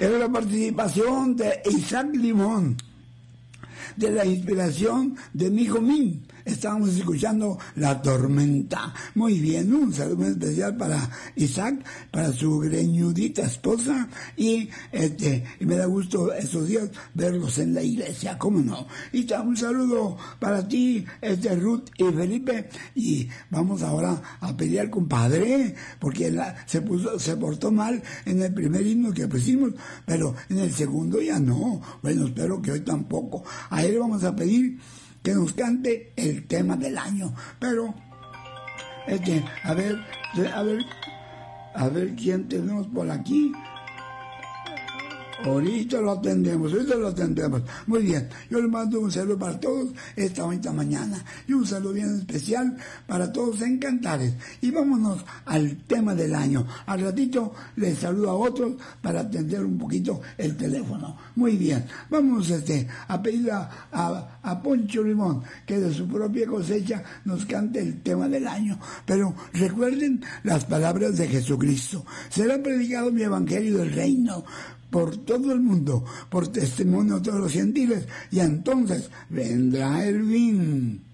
Es la participación de Isaac Limón, de la inspiración de Mijo Min. Estábamos escuchando La Tormenta. Muy bien, un saludo muy especial para Isaac, para su greñudita esposa, y me da gusto estos días verlos en la iglesia, cómo no. Y un saludo para ti, Ruth y Felipe, y vamos ahora a pelear, compadre, porque se portó mal en el primer himno que pusimos, pero en el segundo ya no. Bueno, espero que hoy tampoco. A él vamos a pedir que nos cante el tema del año, pero a ver quién tenemos por aquí. Ahorita lo atendemos. Muy bien, yo les mando un saludo para todos esta bonita mañana, y un saludo bien especial para todos en Cantares. Y vámonos al tema del año. Al ratito les saludo a otros para atender un poquito el teléfono. Muy bien, vamos a pedir a Poncho Limón que de su propia cosecha nos cante el tema del año. Pero recuerden las palabras de Jesucristo: será predicado mi evangelio del reino por todo el mundo, por testimonio de todos los gentiles, y entonces vendrá el fin.